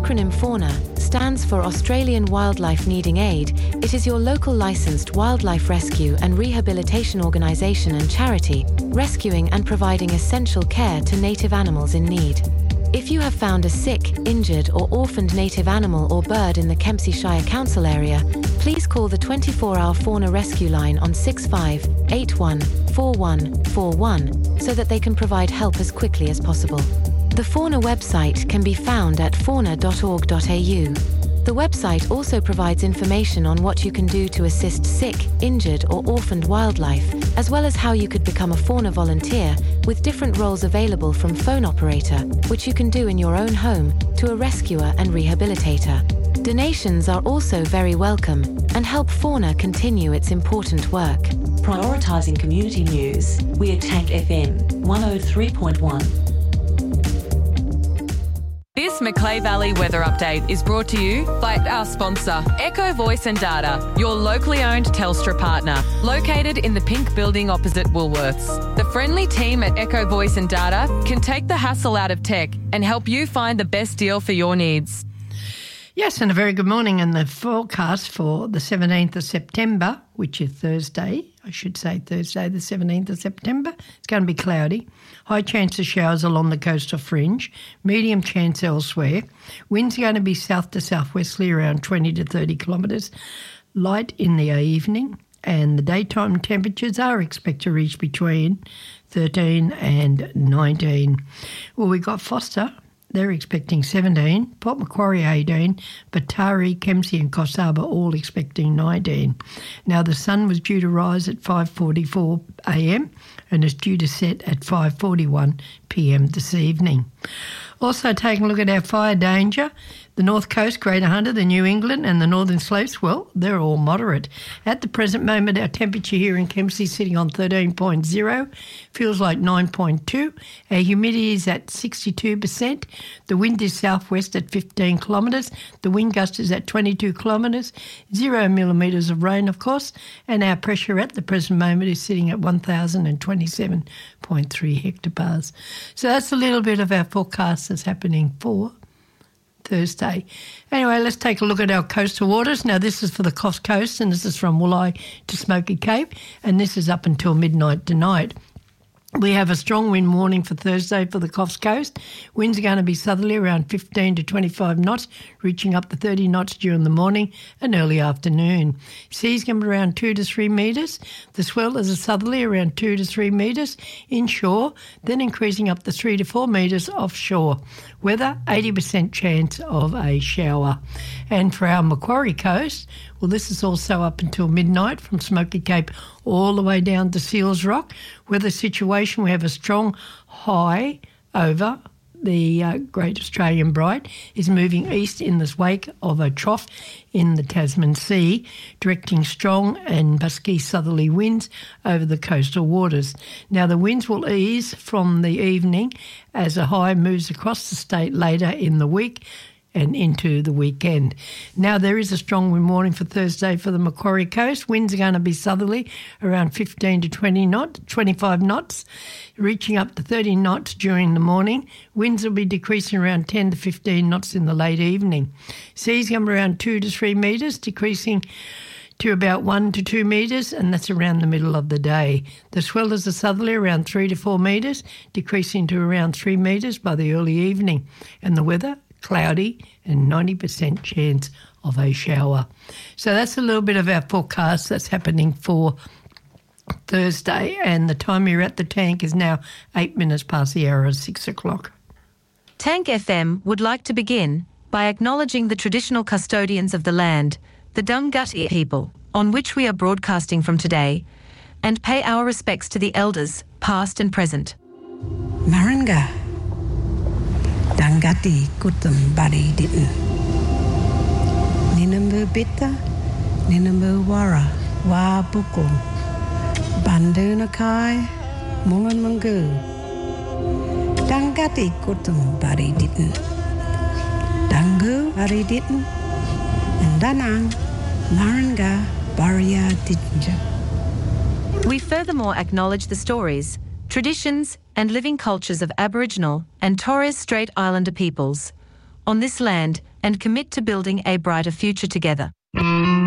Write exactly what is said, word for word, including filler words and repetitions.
acronym FAWNA, stands for Australian Wildlife Needing Aid. It is your local licensed wildlife rescue and rehabilitation organisation and charity, rescuing and providing essential care to native animals in need. If you have found a sick, injured or orphaned native animal or bird in the Kempsey Shire Council area, please call the twenty-four hour FAWNA rescue line on six five eight one four one four one so that they can provide help as quickly as possible. The FAWNA website can be found at fauna dot org dot a u. The website also provides information on what you can do to assist sick, injured or orphaned wildlife, as well as how you could become a FAWNA volunteer, with different roles available from phone operator, which you can do in your own home, to a rescuer and rehabilitator. Donations are also very welcome and help FAWNA continue its important work. Prioritising community news, we're Tank F M one oh three point one. This Macleay Valley weather update is brought to you by our sponsor, Echo Voice and Data, your locally owned Telstra partner, located in the pink building opposite Woolworths. The friendly team at Echo Voice and Data can take the hassle out of tech and help you find the best deal for your needs. Yes, and a very good morning. And the forecast for the seventeenth of September, which is Thursday, I should say Thursday the seventeenth of September, it's going to be cloudy. High chance of showers along the coastal fringe, medium chance elsewhere. Winds are going to be south to southwesterly around twenty to thirty kilometres, light in the evening, and the daytime temperatures are expected to reach between thirteen and nineteen. Well, we got Foster. They're expecting seventeen, Port Macquarie eighteen, Batari, Kempsey and Coffs Harbour all expecting nineteen. Now the sun was due to rise at five forty-four a m and is due to set at five forty-one p m this evening. Also taking a look at our fire danger. The North Coast, Greater Hunter, the New England and the Northern Slopes, well, they're all moderate. At the present moment, our temperature here in Kempsey is sitting on thirteen point zero, feels like nine point two. Our humidity is at sixty-two percent. The wind is southwest at fifteen kilometres. The wind gust is at twenty-two kilometres. Zero millimetres of rain, of course. And our pressure at the present moment is sitting at one thousand twenty-seven point three hectobars. So that's a little bit of our forecast that's happening for Thursday. Anyway, let's take a look at our coastal waters. Now, this is for the Coffs Coast, and this is from Woolai to Smoky Cape, and this is up until midnight tonight. We have a strong wind warning for Thursday for the Coffs Coast. Winds are going to be southerly around fifteen to twenty-five knots, reaching up to thirty knots during the morning and early afternoon. Seas going to be around two to three metres. The swell is a southerly around two to three metres inshore, then increasing up to three to four metres offshore. Weather, eighty percent chance of a shower. And for our Macquarie Coast, well, this is also up until midnight from Smoky Cape all the way down to Seals Rock. Weather situation, we have a strong high over the uh, Great Australian Bight is moving east in the wake of a trough in the Tasman Sea, directing strong and busky southerly winds over the coastal waters. Now, the winds will ease from the evening as a high moves across the state later in the week and into the weekend. Now, there is a strong wind warning for Thursday for the Macquarie Coast. Winds are going to be southerly around fifteen to twenty knots, twenty-five knots, reaching up to thirty knots during the morning. Winds will be decreasing around ten to fifteen knots in the late evening. Seas come around two to three metres, decreasing to about one to two metres, and that's around the middle of the day. The swell is a southerly around three to four metres, decreasing to around three metres by the early evening. And the weather, cloudy and ninety percent chance of a shower. So that's a little bit of our forecast that's happening for Thursday, and the time you're at the tank is now eight minutes past the hour of six o'clock. Tank F M would like to begin by acknowledging the traditional custodians of the land, the Dunghutti people, on which we are broadcasting from today, and pay our respects to the elders, past and present. Maranga. Dunghutti kutum bari ditten. Ninambu bitta, ninambu wara, wa buku. Bandunakai, mungan mungu. Dunghutti kutum bari ditten. Dungu bari ditten. And danang, maranga baria ditten. We furthermore acknowledge the stories, traditions and living cultures of Aboriginal and Torres Strait Islander peoples, on this land and commit to building a brighter future together.